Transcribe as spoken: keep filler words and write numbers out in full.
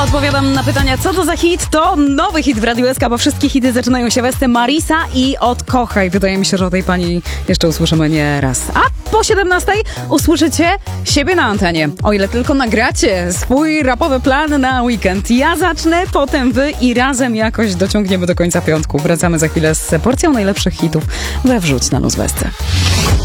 Odpowiadam na pytania, co to za hit? To nowy hit w Radiu S K, bo wszystkie hity zaczynają się westem Marisa i Odkochaj. Wydaje mi się, że o tej pani jeszcze usłyszymy nie raz. A po siedemnastej usłyszycie siebie na antenie. O ile tylko nagracie swój rapowy plan na weekend. Ja zacznę, potem wy i razem jakoś dociągniemy do końca piątku. Wracamy za chwilę z porcją najlepszych hitów we Wrzuć na Luz w S C.